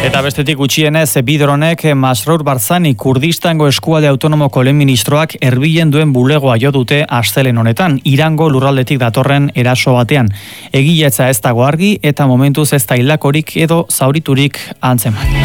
Eta bestetik gutxienez, bi dronek Masrour Barzani Kurdistango eskualde autonomoko lehen ministroak Erbilen duen bulegoa jo dute astelehen honetan, Irango lurraldetik datorren eraso batean. Egiletza ez dago argi eta momentuz ez da hildakorik edo zauriturik antzeman.